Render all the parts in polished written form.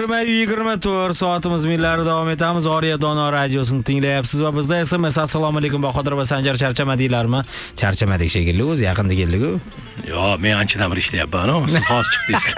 20:24 soatimiz millari davom etamiz. Oriya Dono radiosini tinglayapsiz va bizda SMS assalomu alaykum Bahodir va Sanjar charchamadinglarmi? Charchamadik shekilli, o'zi yaqinda keldik-ku. Yo, men anchadan beri ishlayapman, siz hozir chiqdingiz.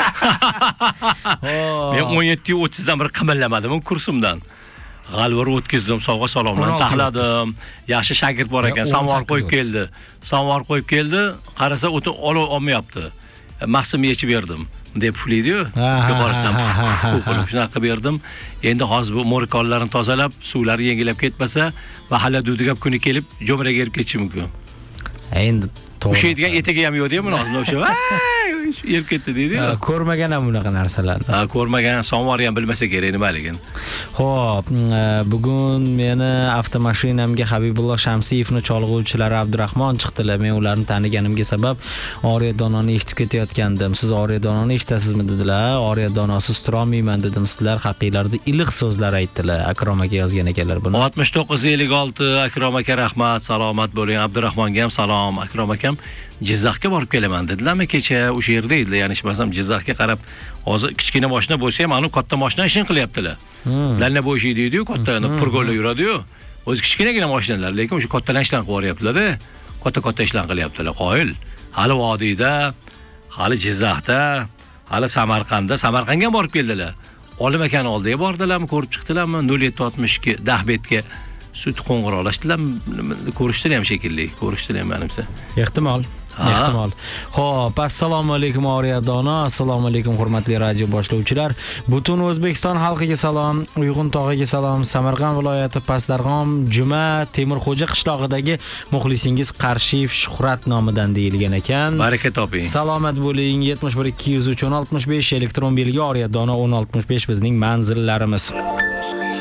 Men 17:30 dan beri qimillamadim kursimdan. G'alvir o'tkazdim, sovg'a salomlarni taxladim. Yaxshi shagird bor ekan, samovar qo'yib keldi. Qarasa, o'ti olov olmayapti. Maqsim yechib berdim deb puflaydi-yu. Yuqorisidan qilib shunaqa berdim. Endi hozir bu mo'rikonlarni tozalab, suvlari yengilab ketmasa va hali dudigab kuni kelib jo'mraga erib ketishi mumkin. Endi o'sha degan etagi ham yo'q-da, mana hozir o'sha erib ketdi deydi-yu. Ko'rmagan ham bunaqa narsalarni. Ko'rmagan, samovar ham bilmasa kerak nimaligini. Xo'p, bugun meni avtomashinamga Habibulloh Shamsiyevni cholg'uvchilari Abdurahmon chiqdilar. Men ularni taniganimga sabab Oriya Dononi eshitib ketayotgandim. Siz Oriya Dononi eshitasizmi dedilar. Oriya Donosiz tura olmayman dedim. Sizlar haqinglarda iliq so'zlar aytdilar. Akrom aka yozgan ekanlar buni. 6956 Akrom aka rahmat, salomat bo'ling. Abdurahmonga ham salom. Akrom akam Jizzaxga borib kelaman dedilarmi kecha o'sha yerda edilar. Ya'ni ishmasam Jizzaxga qarab, hozir kichkina mashina bo'lsa ham, anu katta mashina ishini qilyaptilar. Lanna bo'yishi deydi-yu, katta purgonlar yuradi-yu. O'zi kichkinagina mashinalar, lekin o'sha kattalar ishlarni qilyaptilar-da. Katta ishlarni qilyaptilar. Qoyil. Hali vodiyda, hali Jizzaxda, hali Samarqandga ham borib keldilar. Olim akan oldiga bordilarmi, ko'rib chiqdilarmi? 0762 Dahbetga sut qo'ng'iroqlashdilarmi? Ko'rishdilar ham shekilli. Ko'rishdilar ham menimcha. Ehtimol. Xo'p, assalomu alaykum Oriya Dono, assalomu alaykum hurmatli radio boshlovchilar. Butun O'zbekiston xalqiga salom, Uyg'un tog'iga salom. Samarqand viloyati Pastdarg'om Juma Temurxo'ja qishlog'idagi muxlisingiz Qarshiyev Shuhrat nomidan deyilgan ekan. Baraka toping. Salomat bo'ling. 71 203 1065 elektron belgi Oriya Dono 1065 bizning manzillarimiz.